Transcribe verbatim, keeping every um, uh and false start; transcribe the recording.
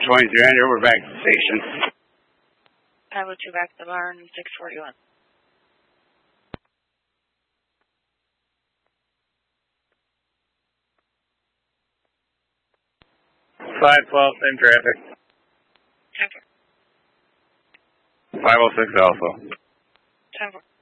twenty-three hundred, we're back to the station. five oh two back to the barn, six forty-one. five twelve, same traffic. ten four. five oh six also. ten four.